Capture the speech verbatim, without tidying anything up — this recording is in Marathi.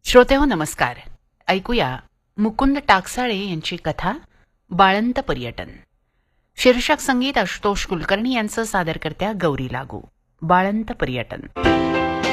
श्रोतेहो नमस्कार. ऐकूया मुकुंद टाकसाळे यांची कथा बाळंत पर्यटन. शीर्षक संगीत आशुतोष कुलकर्णी यांचं, सादर करत्या गौरी लागू. बाळंत पर्यटन.